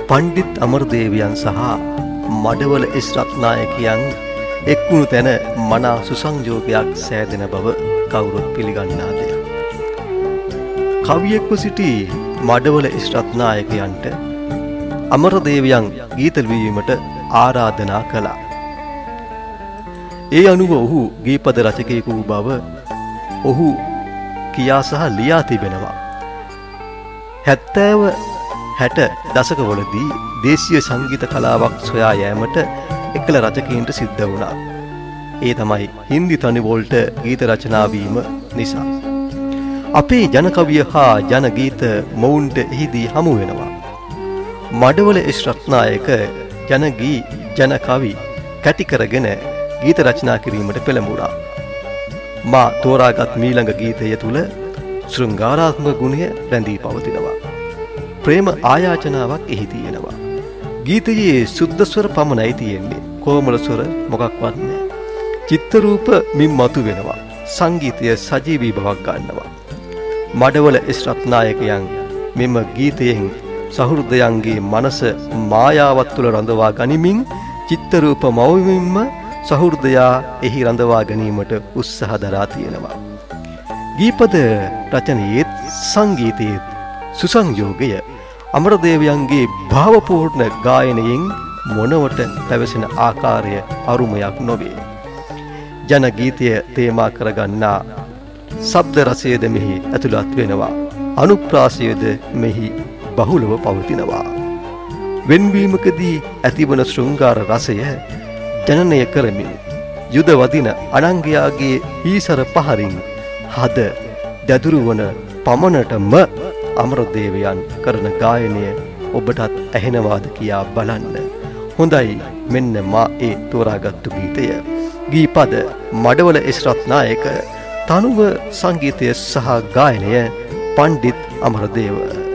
පණ්ඩිත් අමරදේවයන් සහ මඩවල එස් රත්නායකයන් එක්වුණු තැන මනා සුසංජෝගයක් සෑදෙන බව කවුරුත් පිළිගන්නා දෙයක්. කවියෙක්ව සිටි මඩවල එස් රත්නායකයන්ට අමරදේවයන් ගීත ලිවීමට ආරාධනා කළා. ඒ අනුව ඔහු ගීපද රචකයෙකු වූ බව ඔහු කියා සහ ලියා තිබෙනවා. 70 60 දශකවලදී දේශීය සංගීත කලාවක් සොයා යෑමට එකල රචකයින්ට සිද්ධ වුණා. ඒ තමයි හින්දි තනි වලට ගීත රචනා වීම නිසා. අපේ ජන කවිය හා ජන ගීත මොවුන්ට එහිදී හමු වෙනවා. මඩවල එස් රත්නායක ජන ගී ජන කවි කැටි කරගෙන ගීත රචනා කිරීමට පෙළඹුණා. මා තෝරාගත් මීළඟ ගීතය තුල ශෘංගාරාත්මක ගුණය රැඳී පවතිනවා. ප්‍රේම ආයාචනාවක් එහි තියෙනවා. ගීතයේ සුද්ධ ස්වර පමණයි තියෙන්නේ. කොමල ස්වර මොකක්වත් නැහැ. චිත්ත රූප මින් මතු වෙනවා. සංගීතය සජීවී බවක් ගන්නවා. මඩවල එස් රත්නායකයන් මෙම ගීතයෙන් සහෘදයන්ගේ මනස මායාවත් තුළ රඳවා ගනිමින් චිත්ත රූප මවමින්ම සහෘදයා එහි රඳවා ගැනීමට උත්සාහ දරා තියෙනවා. ගීපද රචනයේත් සංගීතයේත් සුසංයෝගය අමරදේවයන්ගේ භාවපූර්ණ ගායනයෙන් මොනවට පැවසෙන ආකාරය අරුමයක් නොවේ. ජන ගීතය තේමා කරගන්නා ශබ්ද රසයද මෙහි ඇතුළත් වෙනවා. අනුප්‍රාසයද මෙහි බහුලව පවතිනවා. වෙන්වීමකදී ඇතිවන ශෘංගාර රසය ජනනය කරමින් යුද වදින අනංගයාගේ හීසර පහරින් හද දැදුරුවන පමණටම අමරදේවයන් කරන ගායනය ඔබටත් ඇහෙනවාද කියා බලන්න. හොඳයි, මෙන්න මා ඒ තෝරාගත්තු ගීතය. ගීපද මඩවල එස් රත්නායක, තනුව සංගීතය සහ ගායනය පණ්ඩිත් අමරදේව.